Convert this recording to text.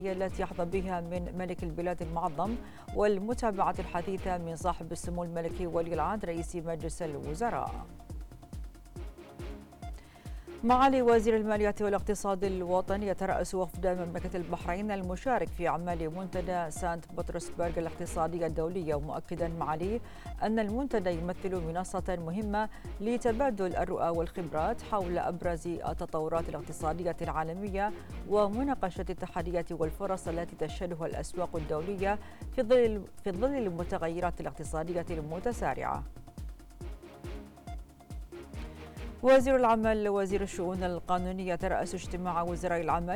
التي يحظى بها من ملك البلاد المعظم والمتابعة الحثيثة من صاحب السمو الملكي ولي العهد رئيس مجلس الوزراء. معالي وزير المالية والاقتصاد الوطني يترأس وفد مملكة البحرين المشارك في أعمال منتدى سانت بطرسبرغ الاقتصادي الدولي، ومؤكدا معاليه أن المنتدى يمثل منصة مهمة لتبادل الرؤى والخبرات حول أبرز التطورات الاقتصادية العالمية ومناقشة التحديات والفرص التي تشهدها الأسواق الدولية في ظل المتغيرات الاقتصادية المتسارعة. وزير العمل وزير الشؤون القانونية ترأس اجتماع وزراء العمل